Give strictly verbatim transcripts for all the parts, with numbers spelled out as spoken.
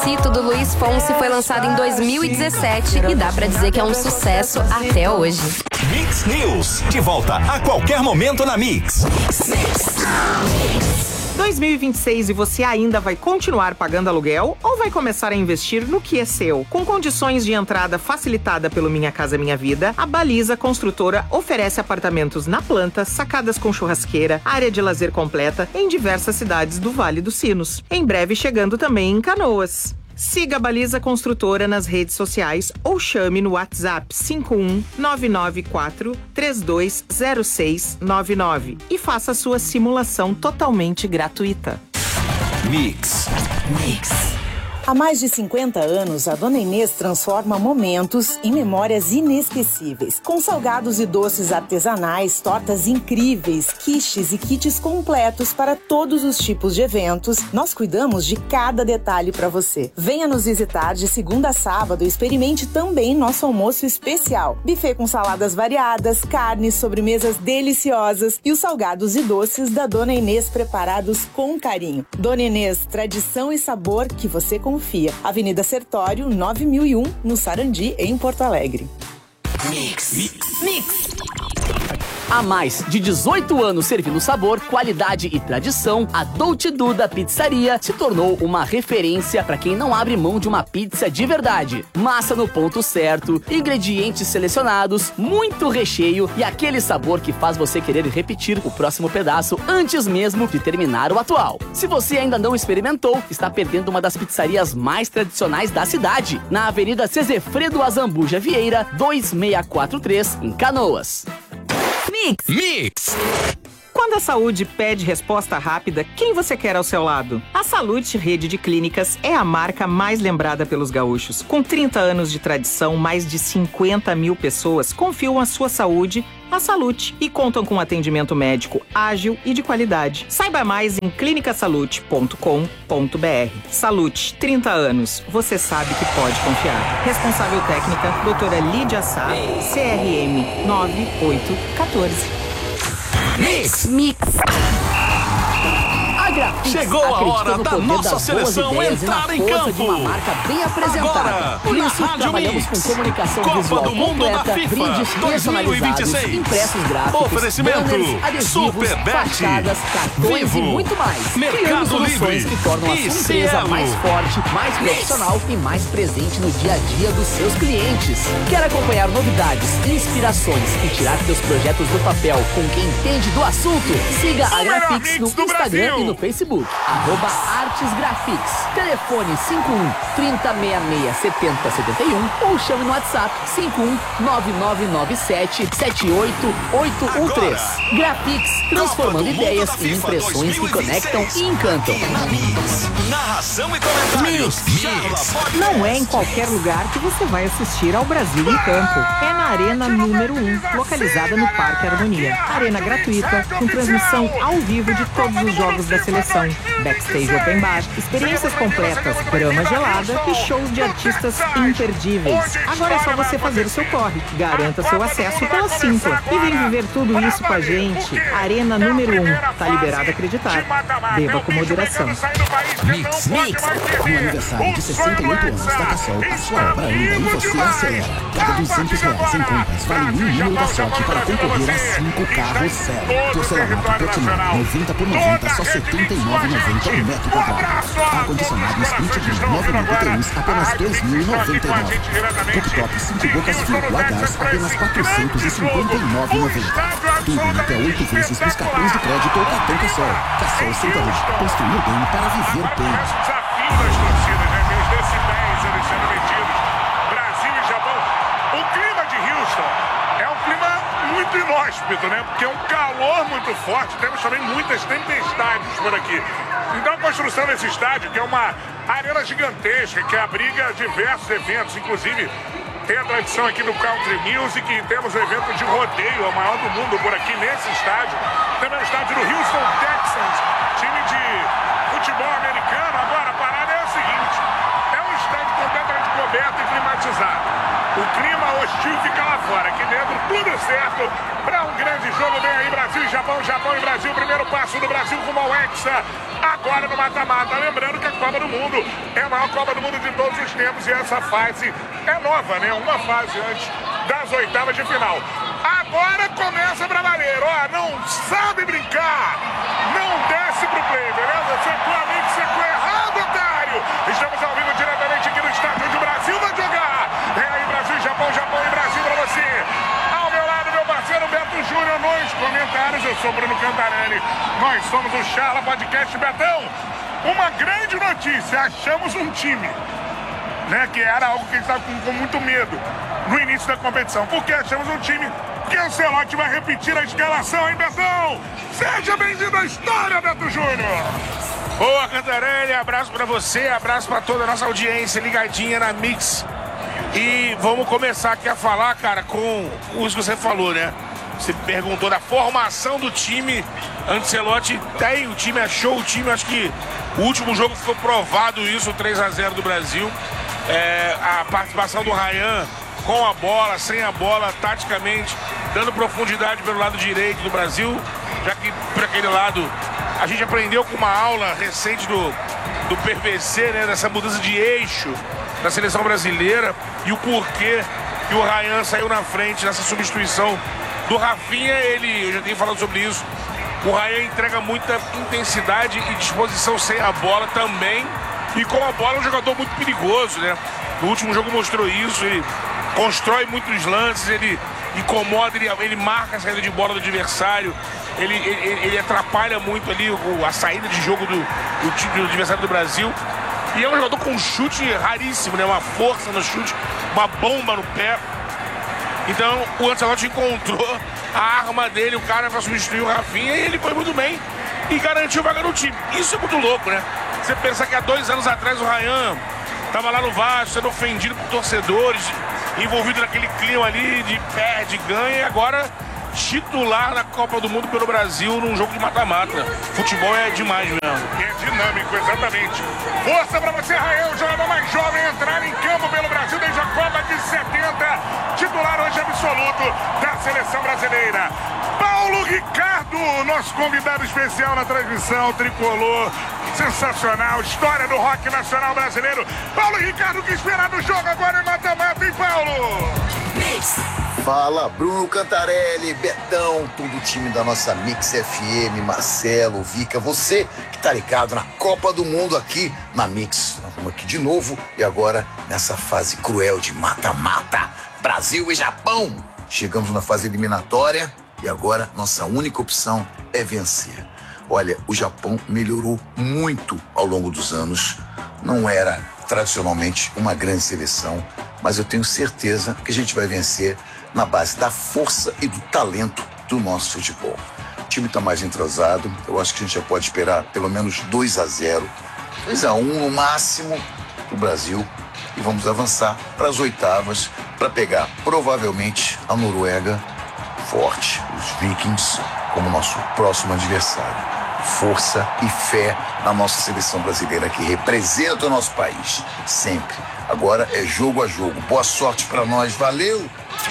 Despacito, do Luiz Fonsi, foi lançado em dois mil e dezessete e dá pra dizer que é um sucesso até hoje. Mix News, de volta a qualquer momento na Mix. dois mil e vinte e seis e você ainda vai continuar pagando aluguel ou vai começar a investir no que é seu? Com condições de entrada facilitada pelo Minha Casa Minha Vida, a Baliza Construtora oferece apartamentos na planta, sacadas com churrasqueira, área de lazer completa em diversas cidades do Vale dos Sinos. Em breve chegando também em Canoas. Siga a Baliza Construtora nas redes sociais ou chame no WhatsApp cinco um nove nove quatro três dois zero seis nove nove e faça sua simulação totalmente gratuita. Mix. Mix. Há mais de cinquenta anos, a Dona Inês transforma momentos em memórias inesquecíveis. Com salgados e doces artesanais, tortas incríveis, quiches e kits completos para todos os tipos de eventos, nós cuidamos de cada detalhe para você. Venha nos visitar de segunda a sábado e experimente também nosso almoço especial. Buffet com saladas variadas, carnes, sobremesas deliciosas e os salgados e doces da Dona Inês preparados com carinho. Dona Inês, tradição e sabor que você confia. Avenida Sertório, nove mil e um, no Sarandi, em Porto Alegre. Mix. Mix. Mix. Há mais de dezoito anos servindo sabor, qualidade e tradição, a Dolce Duda Pizzaria se tornou uma referência para quem não abre mão de uma pizza de verdade. Massa no ponto certo, ingredientes selecionados, muito recheio e aquele sabor que faz você querer repetir o próximo pedaço antes mesmo de terminar o atual. Se você ainda não experimentou, está perdendo uma das pizzarias mais tradicionais da cidade, na Avenida Cezefredo Azambuja Vieira, dois seis quatro três, em Canoas. Mix. Mix. Quando a saúde pede resposta rápida, quem você quer ao seu lado? A Salute Rede de Clínicas é a marca mais lembrada pelos gaúchos. Com trinta anos de tradição, mais de cinquenta mil pessoas confiam a sua saúde à Salute e contam com atendimento médico ágil e de qualidade. Saiba mais em clinica salute ponto com ponto br. Salute, trinta anos. Você sabe que pode confiar. Responsável técnica, doutora Lídia Sá, C R M nove oito um quatro. Mix. Mix. A Grafix Chegou a hora no da poder nossa das seleção boas ideias entrar e em na força campo. de uma marca bem apresentada. Agora, Por na isso, Rádio trabalhamos Mix. com comunicação Copa visual do Mundo completa, da FIFA brindes dois mil e vinte e personalizados, seis. impressos gráficos, Oferecimento banners, adesivos, Superbet, fachadas, cartões Vivo, e muito mais. Mercado Criamos soluções Livre que tornam a e sua empresa Cielo. mais forte, mais profissional e mais presente no dia a dia dos seus clientes. Quer acompanhar novidades, inspirações e tirar seus projetos do papel com quem entende do assunto? Siga a Grafix no Instagram e no Facebook. Arroba Artes Grafix. Telefone cinco um, trinta, sessenta e seis, setenta, setenta e um ou chame no WhatsApp cinco um nove nove nove sete sete oito oito um três. Grafix, transformando ideias em impressões que conectam e encantam. Narração e comentários. Não é em qualquer lugar que você vai assistir ao Brasil em campo. É na Arena número um, localizada no Parque Harmonia. Arena gratuita, com transmissão ao vivo de todos os jogos da seleção. Backstage Open Bar, experiências completas, grama gelada e shows de artistas imperdíveis. Agora é só você fazer o seu corre. Garanta seu acesso pela Simpla e vem viver tudo isso com a gente. Arena número um, tá liberado acreditar. Beba com moderação. Mix, mix. No aniversário de sessenta e oito anos da Cassol, a sua obra anda e você acelera. Cada duzentos reais em compras vale um número da sorte para concorrer a cinco carros zero. Porcelanato Platinum noventa por noventa, só setenta e nove reais e noventa centavos o metro quadrado. Ar-condicionado Split Green nove noventa e um, apenas dois mil e noventa e nove. Cooktop cinco bocas fio a gás, apenas quatrocentos e cinquenta e nove reais e noventa centavos. Tudo em até oito vezes nos cartões de crédito ou cartão Cassol. Cassol Centro, construir bem para viver bem. Desafio das torcidas, né? Meus decibéis eles sendo metidos. Brasil e Japão. O clima de Houston é um clima muito inóspito, né? Porque é um calor muito forte. Temos também muitas tempestades por aqui. Então a construção desse estádio, que é uma arena gigantesca, que abriga diversos eventos, inclusive tem a tradição aqui do Country Music e temos o evento de rodeio, o maior do mundo por aqui nesse estádio. Também o estádio do Houston Texans, time de futebol americano. Agora a parada é o seguinte, é um estádio completamente coberto e climatizado. O clima hostil fica lá fora. Aqui dentro, tudo certo para um grande jogo. Vem aí Brasil e Japão, Japão e Brasil. Primeiro passo do Brasil rumo ao Hexa. Agora no mata-mata. Lembrando que a Copa do Mundo é a maior Copa do Mundo de todos os tempos. E essa fase é nova, né? Uma fase antes das oitavas de final. Agora começa pra valer. Ó, não sabe brincar. Não desce pro play, beleza? Secou a mix, secou errado, otário. Estamos ao vivo diretamente aqui no estádio onde o Brasil vai jogar. Vem aí Brasil e Japão, Japão e Brasil pra você. Ao meu lado, meu parceiro Beto Júnior nos comentários. Eu sou Bruno Cantarelli. Nós somos o Charla Podcast. Betão, uma grande notícia. Achamos um time, né, que era algo que a gente estava com, com muito medo no início da competição. Porque achamos um time que o Ancelotti vai repetir a escalação, hein, Betão? Seja bem-vindo à história, Beto Júnior. Boa, Cantarelli, abraço pra você, abraço pra toda a nossa audiência ligadinha na Mix. E vamos começar aqui a falar, cara, com isso que você falou, né? Você perguntou da formação do time. Ancelotti tem, o time achou o time, acho que o último jogo ficou provado isso, três a zero do Brasil. É, a participação do Ryan com a bola, sem a bola, taticamente, dando profundidade pelo lado direito do Brasil, já que por aquele lado a gente aprendeu com uma aula recente do, do P V C, né, dessa mudança de eixo da seleção brasileira e o porquê que o Ryan saiu na frente nessa substituição do Rafinha. Ele, eu já tenho falado sobre isso, o Ryan entrega muita intensidade e disposição sem a bola também, e com a bola é um jogador muito perigoso, né? No último jogo mostrou isso, ele constrói muitos lances, ele incomoda, ele, ele marca a saída de bola do adversário, ele, ele, ele atrapalha muito ali o, a saída de jogo do, do time do adversário do Brasil. E é um jogador com um chute raríssimo, né? Uma força no chute, uma bomba no pé. Então o Ancelotti encontrou a arma dele, o cara para substituir o Rafinha, e ele foi muito bem e garantiu vaga no time. Isso é muito louco, né? Você pensar que há dois anos atrás o Ryan estava lá no Vasco, sendo ofendido por torcedores, envolvido naquele clima ali de perde, ganha, e agora titular na Copa do Mundo pelo Brasil num jogo de mata-mata. Futebol é demais mesmo. É dinâmico, exatamente. Força pra você, Rael, o jogador mais jovem, entrar em campo pelo Brasil desde a Copa de setenta. Titular hoje absoluto da seleção brasileira. Paulo Ricardo, nosso convidado especial na transmissão tricolor. Sensacional, história do rock nacional brasileiro. Paulo Ricardo, que esperar do jogo agora é mata-mata, hein, Paulo? Fala, Bruno Cantarelli, Betão, todo o time da nossa Mix F M, Marcelo, Vika, você que tá ligado na Copa do Mundo aqui na Mix. Nós estamos aqui de novo e agora nessa fase cruel de mata-mata, Brasil e Japão. Chegamos na fase eliminatória e agora nossa única opção é vencer. Olha, o Japão melhorou muito ao longo dos anos, não era tradicionalmente uma grande seleção, mas eu tenho certeza que a gente vai vencer na base da força e do talento do nosso futebol. O time está mais entrosado, eu acho que a gente já pode esperar pelo menos dois a zero, dois a um no máximo o Brasil, e vamos avançar para as oitavas para pegar provavelmente a Noruega forte, os Vikings, como nosso próximo adversário. Força e fé na nossa seleção brasileira que representa o nosso país, sempre. Agora é jogo a jogo. Boa sorte pra nós, valeu!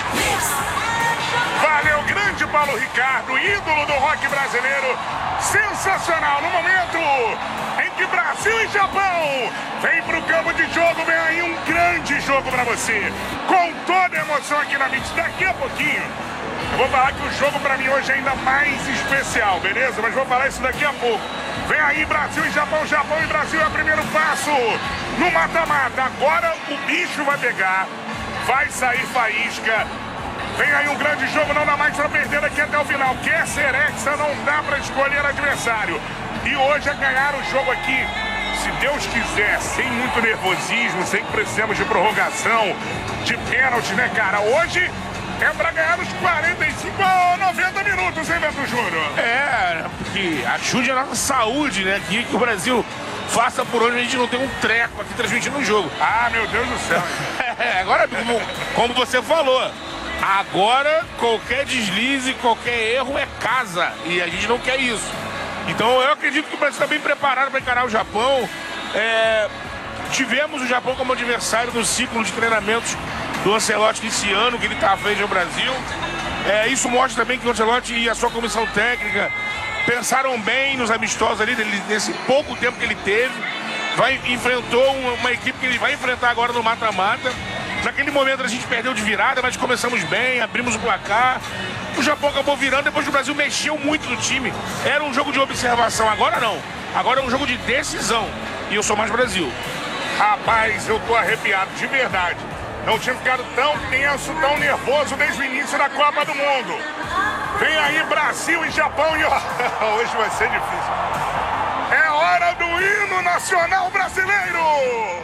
Valeu, grande Paulo Ricardo, ídolo do rock brasileiro. Sensacional, no momento em que Brasil e Japão vem pro campo de jogo, vem aí um grande jogo pra você. Com toda a emoção aqui na Mix, daqui a pouquinho eu vou falar que o jogo pra mim hoje é ainda mais especial, beleza? Mas vou falar isso daqui a pouco. Vem aí Brasil e Japão, Japão e Brasil é o primeiro passo no mata-mata. Agora o bicho vai pegar, vai sair faísca. Vem aí um grande jogo, não dá mais pra perder aqui até o final. Quer ser hexa, não dá pra escolher adversário. E hoje é ganhar o jogo aqui, se Deus quiser, sem muito nervosismo, sem que precisemos de prorrogação, de pênalti, né, cara? Hoje é pra ganhar os quarenta e cinco a noventa minutos, hein, Beto Júnior? É, porque ajude a nossa saúde, né? Que, que o Brasil faça por onde a gente não tem um treco aqui transmitindo o jogo. Ah, meu Deus do céu. É, agora, como, como você falou, agora qualquer deslize, qualquer erro é casa. E a gente não quer isso. Então eu acredito que o Brasil está bem preparado para encarar o Japão. É, tivemos o Japão como adversário no ciclo de treinamentos do Ancelotti nesse ano que ele está à frente do Brasil. É, isso mostra também que o Ancelotti e a sua comissão técnica pensaram bem nos amistosos ali, nesse pouco tempo que ele teve. Vai, enfrentou uma, uma equipe que ele vai enfrentar agora no mata-mata. Naquele momento a gente perdeu de virada, mas começamos bem, abrimos o placar. O Japão acabou virando, depois o Brasil mexeu muito no time. Era um jogo de observação, agora não. Agora é um jogo de decisão. E eu sou mais Brasil. Rapaz, eu tô arrepiado, de verdade. Não tinha ficado tão tenso, tão nervoso desde o início da Copa do Mundo. Vem aí Brasil e Japão e ó, hoje vai ser difícil. É hora do hino nacional brasileiro!